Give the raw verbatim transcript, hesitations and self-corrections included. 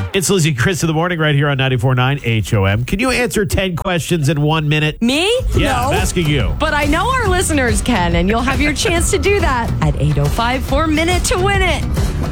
It's Lizzie and Chris in the morning right here on ninety-four point nine H O M. Can you answer ten questions in one minute? Me? Yeah, no. I'm asking you. But I know our listeners can, and you'll have your chance to do that at eight oh five for Minute to Win It.